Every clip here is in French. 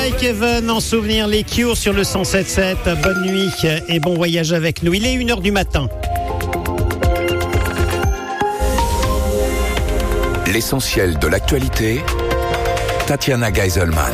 Kevin, en souvenir, les Cure sur le 107.7. Bonne nuit et bon voyage avec nous. Il est 1h du matin. L'essentiel de l'actualité, Tatiana Geiselman.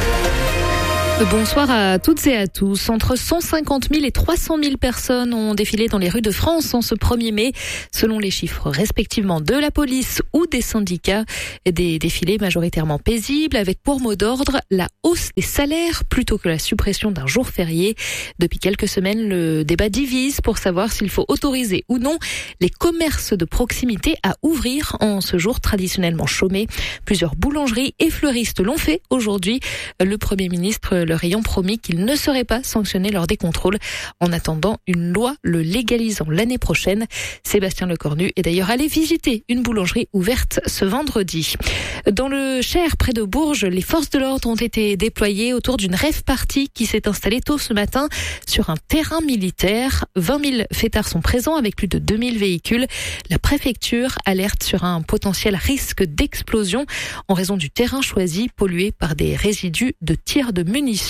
Bonsoir à toutes et à tous. Entre 150 000 et 300 000 personnes ont défilé dans les rues de France en ce 1er mai, selon les chiffres respectivement de la police ou des syndicats. Des défilés majoritairement paisibles avec pour mot d'ordre la hausse des salaires plutôt que la suppression d'un jour férié. Depuis quelques semaines, le débat divise pour savoir s'il faut autoriser ou non les commerces de proximité à ouvrir en ce jour traditionnellement chômé. Plusieurs boulangeries et fleuristes l'ont fait aujourd'hui. Le Premier ministre leur ayant promis qu'ils ne seraient pas sanctionnés lors des contrôles en attendant une loi le légalisant l'année prochaine. Sébastien Lecornu est d'ailleurs allé visiter une boulangerie ouverte ce vendredi. Dans le Cher, près de Bourges, les forces de l'ordre ont été déployées autour d'une rave party qui s'est installée tôt ce matin sur un terrain militaire. 20 000 fêtards sont présents avec plus de 2000 véhicules. La préfecture alerte sur un potentiel risque d'explosion en raison du terrain choisi pollué par des résidus de tirs de munitions.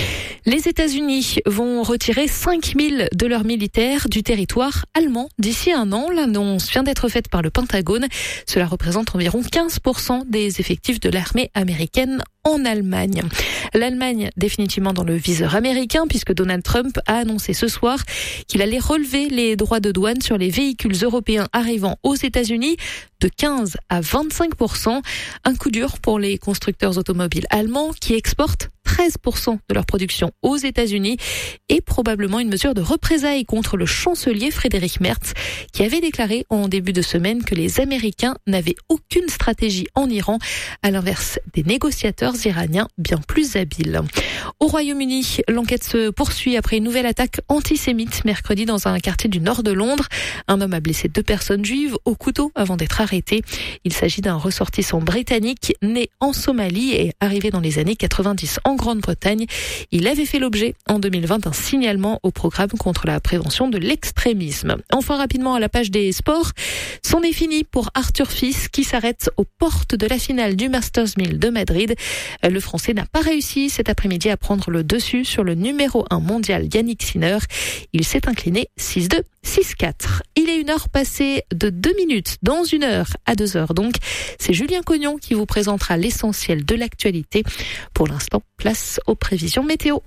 Les États-Unis vont retirer 5 000 de leurs militaires du territoire allemand d'ici un an. L'annonce vient d'être faite par le Pentagone. Cela représente environ 15% des effectifs de l'armée américaine en Allemagne. L'Allemagne définitivement dans le viseur américain puisque Donald Trump a annoncé ce soir qu'il allait relever les droits de douane sur les véhicules européens arrivant aux États-Unis de 15 à 25%. Un coup dur pour les constructeurs automobiles allemands qui exportent 13% de leur production aux États-Unis et probablement une mesure de représailles contre le chancelier Friedrich Merz qui avait déclaré en début de semaine que les Américains n'avaient aucune stratégie en Iran, à l'inverse des négociateurs iraniens bien plus habiles. Au Royaume-Uni, l'enquête se poursuit après une nouvelle attaque antisémite mercredi dans un quartier du nord de Londres. Un homme a blessé 2 personnes juives au couteau avant d'être arrêté. Il s'agit d'un ressortissant britannique né en Somalie et arrivé dans les années 90 en Grande-Bretagne. Il avait fait l'objet en 2020 d'un signalement au programme contre la prévention de l'extrémisme. Enfin, rapidement à la page des sports, c'en est fini pour Arthur Fils qui s'arrête aux portes de la finale du Masters 1000 de Madrid. Le Français n'a pas réussi cet après-midi à prendre le dessus sur le numéro 1 mondial Yannick Sinner. Il s'est incliné 6-2, 6-4. Il est 1h passée de 2 minutes, dans 1h à 2h donc. C'est Julien Cognon qui vous présentera l'essentiel de l'actualité. Pour l'instant, place aux prévisions météo.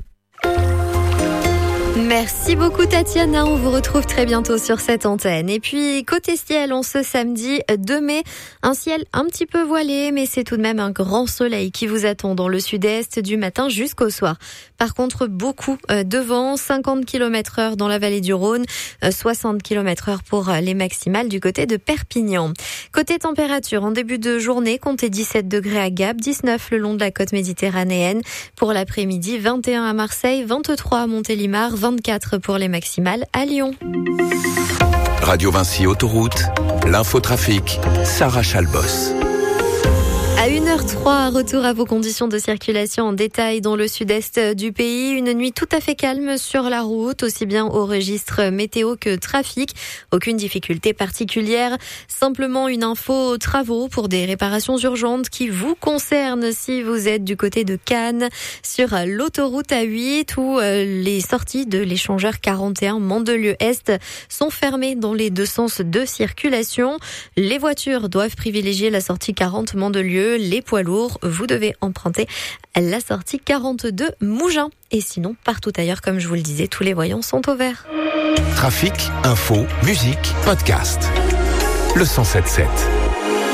Merci beaucoup Tatiana, on vous retrouve très bientôt sur cette antenne. Et puis côté ciel, on ce samedi 2 mai, un ciel un petit peu voilé, mais c'est tout de même un grand soleil qui vous attend dans le sud-est du matin jusqu'au soir. Par contre, beaucoup de vent, 50 km/h dans la vallée du Rhône, 60 km/h pour les maximales du côté de Perpignan. Côté température, en début de journée, comptez 17 degrés à Gap, 19 le long de la côte méditerranéenne. Pour l'après-midi, 21 à Marseille, 23 à Montélimar, 24 pour les maximales à Lyon. Radio Vinci Autoroute, l'infotrafic, Sarah Chalbos. À 1h03, retour à vos conditions de circulation en détail dans le sud-est du pays. Une nuit tout à fait calme sur la route, aussi bien au registre météo que trafic. Aucune difficulté particulière. Simplement une info travaux pour des réparations urgentes qui vous concernent si vous êtes du côté de Cannes sur l'autoroute A8 où les sorties de l'échangeur 41 Mandelieu-Est sont fermées dans les 2 sens de circulation. Les voitures doivent privilégier la sortie 40 Mandelieu. Les poids lourds, vous devez emprunter la sortie 42 Mougins. Et sinon, partout ailleurs, comme je vous le disais, tous les voyants sont au vert. Trafic, info, musique, podcast. Le 107.7.